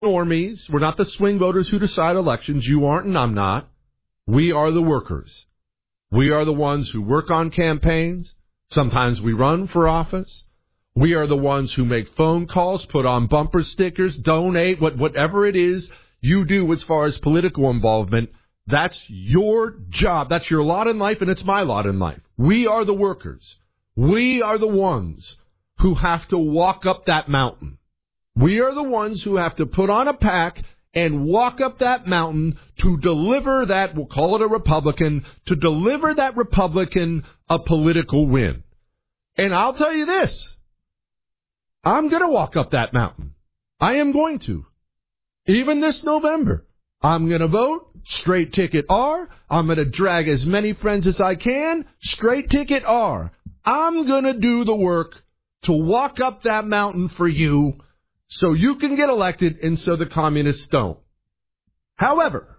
normies. We're not the swing voters who decide elections. You aren't and I'm not. We are the workers. We are the ones who work on campaigns. Sometimes we run for office. We are the ones who make phone calls, put on bumper stickers, donate, whatever it is you do as far as political involvement. That's your job. That's your lot in life, and it's my lot in life. We are the workers. We are the ones who have to walk up that mountain. We are the ones who have to put on a pack and walk up that mountain to deliver that, we'll call it a Republican, to deliver that Republican a political win. And I'll tell you this, I'm going to walk up that mountain. I am going to. Even this November, I'm going to vote, straight ticket R. I'm going to drag as many friends as I can, straight ticket R. I'm going to do the work to walk up that mountain for you so you can get elected and so the communists don't. However,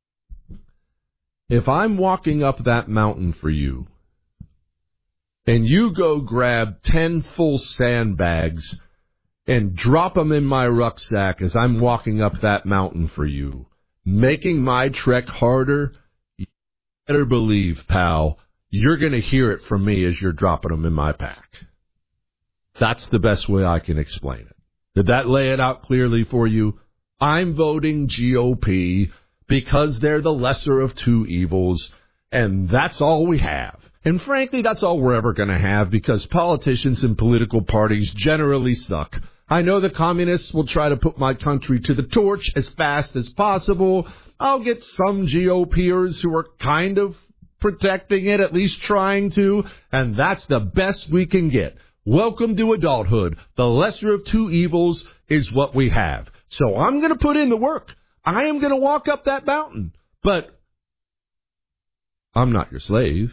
if I'm walking up that mountain for you and you go grab 10 full sandbags and drop them in my rucksack as I'm walking up that mountain for you, making my trek harder, you better believe, pal, you're going to hear it from me as you're dropping them in my pack. That's the best way I can explain it. Did that lay it out clearly for you? I'm voting GOP because they're the lesser of two evils, and that's all we have. And frankly, that's all we're ever going to have because politicians and political parties generally suck. I know the communists will try to put my country to the torch as fast as possible. I'll get some GOPers who are kind of protecting it, at least trying to, and that's the best we can get. Welcome to adulthood. The lesser of two evils is what we have. So I'm going to put in the work. I am going to walk up that mountain. But I'm not your slave.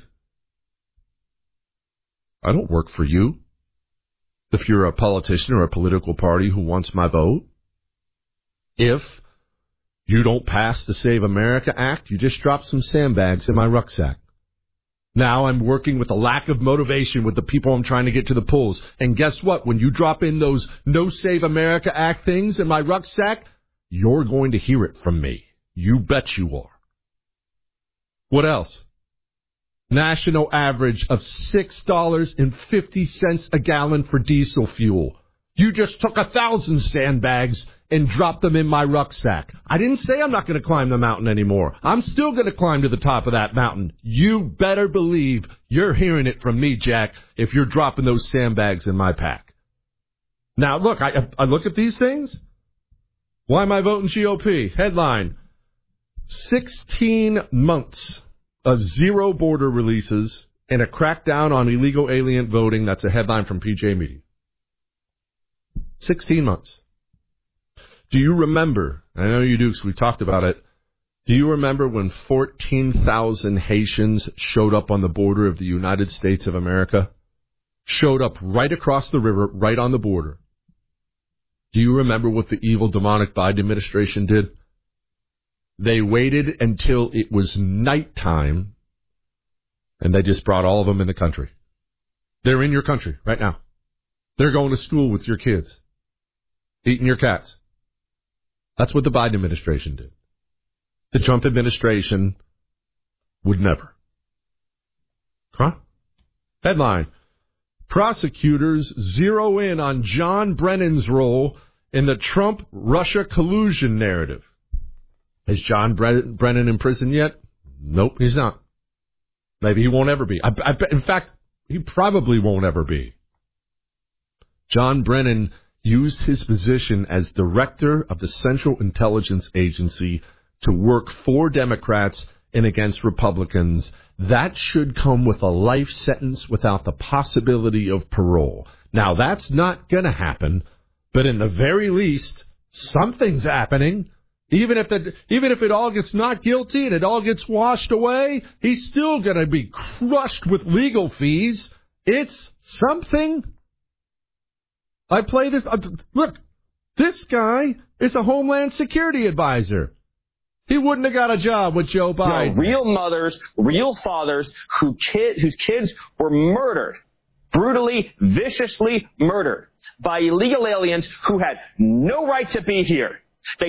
I don't work for you. If you're a politician or a political party who wants my vote, if you don't pass the Save America Act, you just drop some sandbags in my rucksack. Now I'm working with a lack of motivation with the people I'm trying to get to the polls. And guess what? When you drop in those No Save America Act things in my rucksack, you're going to hear it from me. You bet you are. What else? National average of $6.50 a gallon for diesel fuel. You just took 1,000 sandbags and dropped them in my rucksack. I didn't say I'm not going to climb the mountain anymore. I'm still going to climb to the top of that mountain. You better believe you're hearing it from me, Jack, if you're dropping those sandbags in my pack. Now, look, I look at these things. Why am I voting GOP? Headline, 16 months of zero border releases and a crackdown on illegal alien voting. That's a headline from PJ Media. 16 months. Do you remember, I know you do because we talked about it, do you remember when 14,000 Haitians showed up on the border of the United States of America? Showed up right across the river, right on the border. Do you remember what the evil, demonic Biden administration did? They waited until it was nighttime, and they just brought all of them in the country. They're in your country right now. They're going to school with your kids, eating your cats. That's what the Biden administration did. The Trump administration would never. Huh? Headline, prosecutors zero in on John Brennan's role in the Trump-Russia collusion narrative. Is John Brennan in prison yet? Nope, he's not. Maybe he won't ever be. In fact, he probably won't ever be. John Brennan used his position as director of the Central Intelligence Agency to work for Democrats and against Republicans. That should come with a life sentence without the possibility of parole. Now, that's not going to happen, but in the very least, something's happening. Even if it all gets not guilty and it all gets washed away, he's still going to be crushed with legal fees. It's something. I play this. Look, this guy is a Homeland Security advisor. He wouldn't have got a job with Joe Biden. No, real mothers, real fathers whose kids were murdered, brutally, viciously murdered by illegal aliens who had no right to be here. They